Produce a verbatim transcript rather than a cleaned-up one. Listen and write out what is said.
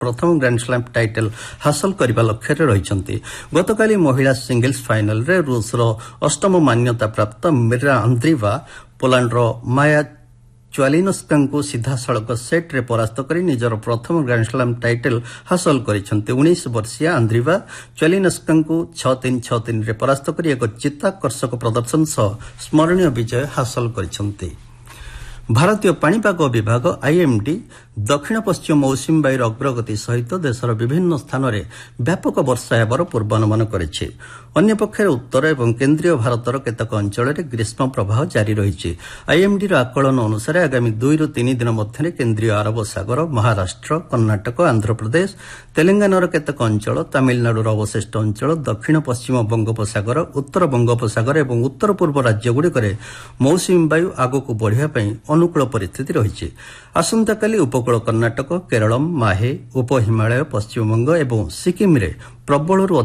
प्रथम ग्रांडस्लाम टाइटल हासिल करने लक्ष्य रही गतकाली महिला सिंगल्स फाइनल रे रूसर अष्टम मान्यता प्राप्त मिर्रा आंद्रीवा पोलांडर माया च्वालिनस्का सीधा सड़क सेट रे परास्त कर निजर प्रथम ग्रांडस्लाम टाइटल हासिल कर उन्नीस वर्षीय आंद्रीवा च्वालिनस्का छह तीन छह तीन रे परास्त कर एक चित्ताकर्षक प्रदर्शन सह स्मरणीय विजय हासिल कर भारतीय पाणीपाग विभाग आईएमडी दक्षिण पश्चिम मौसुमी वायुर अग्रगति सहित देशर विभिन्न स्थान में व्यापक वर्षा होबार पूर्वानुमान करेছে अन्यपक्षे उत्तर एवं केन्द्रीय भारतर केतक अंचल में ग्रीष्म प्रवाह जारी रही आईएमडी आकलन अनुसार आगामी दुई रु तीन दिन मध्य केन्द्रीय अरब सागर महाराष्ट्र कर्णाटक आंध्रप्रदेश तेलंगानार केतक अंचल तमिलनाडुर अवशिष्ट अंचल दक्षिण पश्चिम बंगोपसागर उत्तर बंगोपसागर और उत्तर पूर्व राज्यगुड़िक मौसुमी वायु आगक बढ़िया अनुकूल परिस्थिति रही आसंताकाली उपकूल कर्णाटक केरल माहे उप हिमालय पश्चिमबंग और सिक्किम रे प्रबल